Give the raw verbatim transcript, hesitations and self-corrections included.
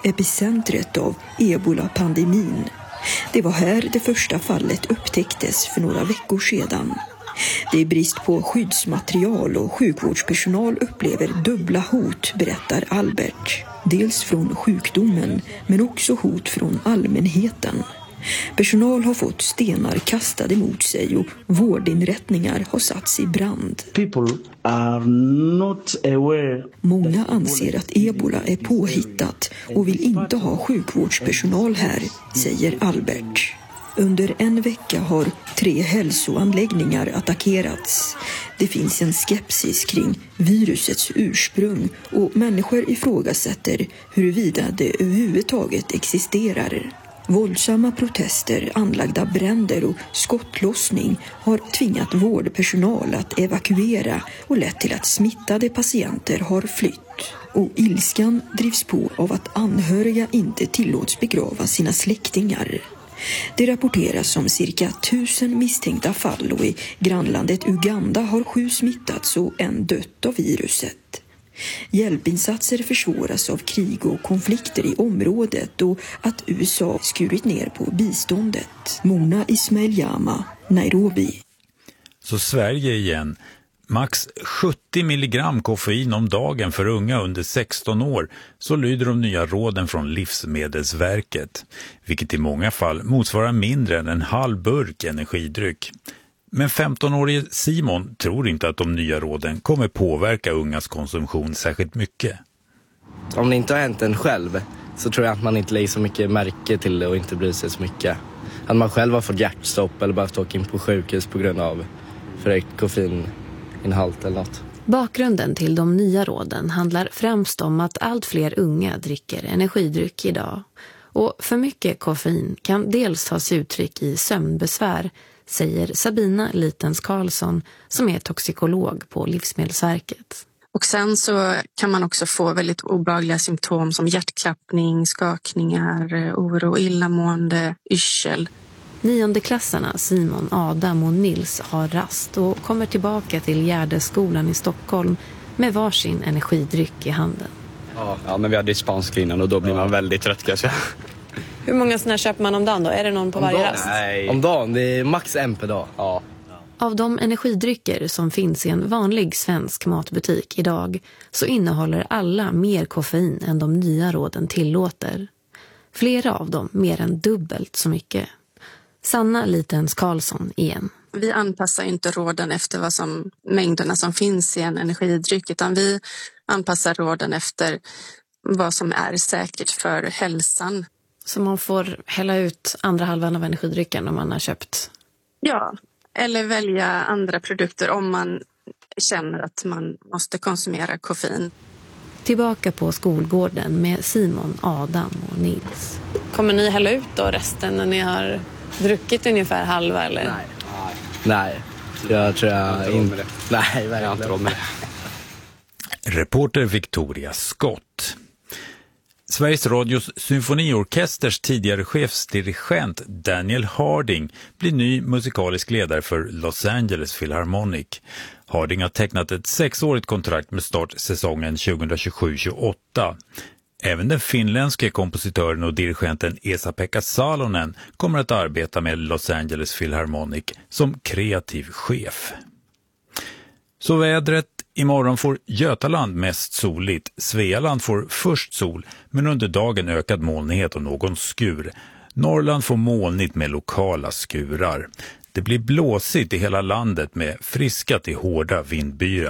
epicentret av ebola-pandemin. Det var här det första fallet upptäcktes för några veckor sedan. Det är brist på skyddsmaterial och sjukvårdspersonal upplever dubbla hot, berättar Albert. Dels från sjukdomen men också hot från allmänheten. Personal har fått stenar kastade mot sig och vårdinrättningar har satts i brand. People are not aware. Många anser att ebola är påhittat och vill inte ha sjukvårdspersonal här, säger Albert. Under en vecka har tre hälsoanläggningar attackerats. Det finns en skepsis kring virusets ursprung och människor ifrågasätter huruvida det överhuvudtaget existerar. Våldsamma protester, anlagda bränder och skottlossning har tvingat vårdpersonal att evakuera och lett till att smittade patienter har flytt. Och ilskan drivs på av att anhöriga inte tillåts begrava sina släktingar. Det rapporteras om cirka tusen misstänkta fall och i grannlandet Uganda har sju smittats och en dött av viruset. Hjälpinsatser försvåras av krig och konflikter i området och att U S A skurit ner på biståndet. Mona Ismail-Jama, Nairobi. Så Sverige igen. Max sjuttio milligram koffein om dagen för unga under sexton år, så lyder de nya råden från Livsmedelsverket, vilket i många fall motsvarar mindre än en halv burk energidryck. Men femton-årige Simon tror inte att de nya råden kommer påverka ungas konsumtion särskilt mycket. Om det inte har hänt en själv så tror jag att man inte lägger så mycket märke till det och inte bryr sig så mycket. Att man själv har fått hjärtstopp eller behövt åka in på sjukhus på grund av förhöjt koffeininhalt eller något. Bakgrunden till de nya råden handlar främst om att allt fler unga dricker energidryck idag. Och för mycket koffein kan dels ta sig uttryck i sömnbesvär, säger Sabina Litens Karlsson som är toxikolog på Livsmedelsverket. Och sen så kan man också få väldigt obehagliga symptom som hjärtklappning, skakningar, oro, illamående, yrsel. Niondeklassarna Simon, Adam och Nils har rast och kommer tillbaka till Gärdeskolan i Stockholm med varsin energidryck i handen. Ja, ja men vi hade spansk innan och då blir man väldigt trött kanske. Hur många sådana köper man om dagen då? Är det någon på om varje dagen? rast? Nej. Om dagen, det är max en per dag. Ja. Av de energidrycker som finns i en vanlig svensk matbutik idag så innehåller alla mer koffein än de nya råden tillåter. Flera av dem mer än dubbelt så mycket. Sanna Litens Karlsson igen. Vi anpassar inte råden efter vad som, mängderna som finns i en energidryck, utan vi anpassar råden efter vad som är säkert för hälsan. Så man får hälla ut andra halvan av energidrycken om man har köpt? Ja, eller välja andra produkter om man känner att man måste konsumera koffein. Tillbaka på skolgården med Simon, Adam och Nils. Kommer ni hälla ut då resten när ni har druckit ungefär halva eller? Nej, nej. Jag tror jag, jag inte. Nej, verkligen inte. Reporter Victoria Scott. Sveriges Radios symfoniorkesters tidigare chefsdirigent Daniel Harding blir ny musikalisk ledare för Los Angeles Philharmonic. Harding har tecknat ett sexårigt kontrakt med start säsongen tjugohundratjugosju tjugoåtta. Även den finländske kompositören och dirigenten Esa-Pekka Salonen kommer att arbeta med Los Angeles Philharmonic som kreativ chef. Så vädret. Imorgon får Götaland mest soligt, Svealand får först sol men under dagen ökad molnighet och någon skur. Norrland får molnigt med lokala skurar. Det blir blåsigt i hela landet med friska till hårda vindbyar.